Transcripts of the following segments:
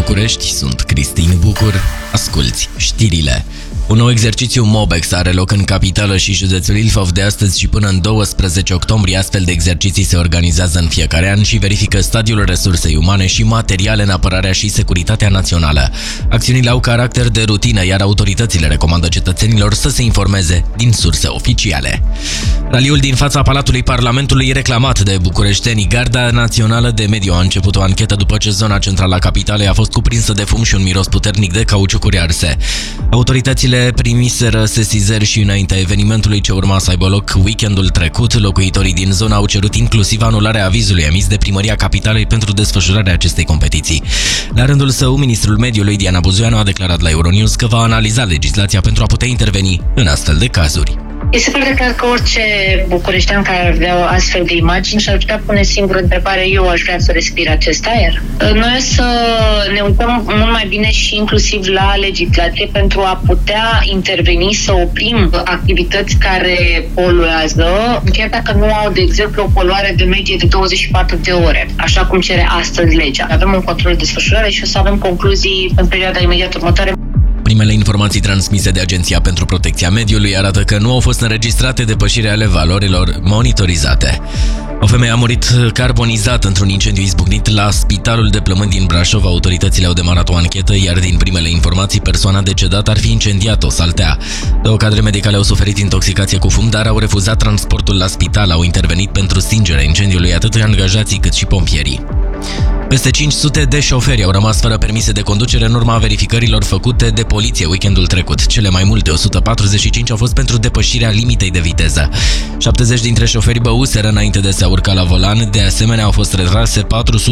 București, sunt Cristin Bucur, asculți știrile. Un nou exercițiu MOBEX are loc în capitală și județul Ilfov de astăzi și până în 12 octombrie. Astfel de exerciții se organizează în fiecare an și verifică stadiul resursei umane și materiale în apărarea și securitatea națională. Acțiunile au caracter de rutină, iar autoritățile recomandă cetățenilor să se informeze din surse oficiale. Raliul din fața Palatului Parlamentului reclamat de bucureștenii. Garda Națională de Mediu a început o anchetă după ce zona centrală a capitalei a fost cuprinsă de fum și un miros puternic de cauciucuri arse. Autoritățile primiseră sesizări și înaintea evenimentului ce urma să aibă loc weekendul trecut. Locuitorii din zonă au cerut inclusiv anularea avizului emis de Primăria Capitalei pentru desfășurarea acestei competiții. La rândul său, ministrul mediului Diana Buzoianu a declarat la Euronews că va analiza legislația pentru a putea interveni în astfel de cazuri. Este foarte clar că orice bucureștean care ar vedea astfel de imagini și-ar putea pune singură întrebare: eu aș vrea să respir acest aer? Noi o să ne uităm mult mai bine și inclusiv la legislație pentru a putea interveni, să oprim activități care poluează, chiar dacă nu au, de exemplu, o poluare de medie de 24 de ore, așa cum cere astăzi legea. Avem un control de desfășurare și o să avem concluzii în perioada imediat următoare. Primele informații transmise de Agenția pentru Protecția Mediului arată că nu au fost înregistrate depășiri ale valorilor monitorizate. O femeie a murit carbonizat într-un incendiu izbucnit la Spitalul de Plămâni din Brașov. Autoritățile au demarat o anchetă, iar din primele informații, persoana decedată ar fi incendiat o saltea. Două cadre medicale au suferit intoxicație cu fum, dar au refuzat transportul la spital. Au intervenit pentru stingerea incendiului atât angajații cât și pompierii. Peste 500 de șoferi au rămas fără permise de conducere în urma verificărilor făcute de poliție weekendul trecut. Cele mai multe, 145, au fost pentru depășirea limitei de viteză. 70 dintre șoferi băuseră înainte de a se urca la volan. De asemenea, au fost retrase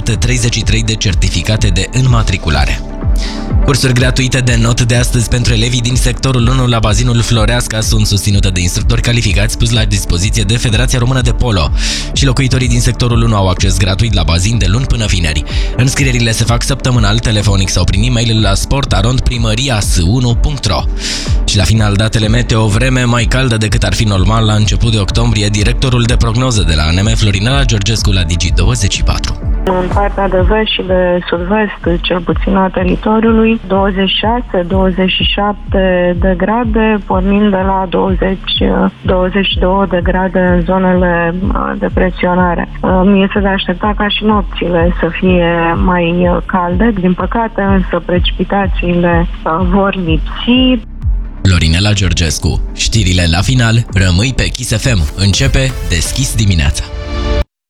433 de certificate de înmatriculare. Cursuri gratuite de not de astăzi pentru elevii din sectorul 1 la bazinul Floreasca sunt susținute de instructori calificați puși la dispoziție de Federația Română de Polo și locuitorii din sectorul 1 au acces gratuit la bazin de luni până vineri. Înscrierile se fac săptămânal, telefonic sau prin e-mail la sport@primarias1.ro. Și la final, datele meteo: vreme mai caldă decât ar fi normal la început de octombrie. Directorul de prognoză de la ANM, Florinela Georgescu, la Digi24. În partea de vest și de sud-vest, cel puțin a teritoriului, 26-27 de grade, pornind de la 20-22 de grade în zonele de presionare. Este de aștepta ca și nopțile să fie mai calde. Din păcate, însă, precipitațiile vor lipsi. Florinela Georgescu. Știrile la final. Rămâi pe Kiss FM. Începe Deschis dimineața.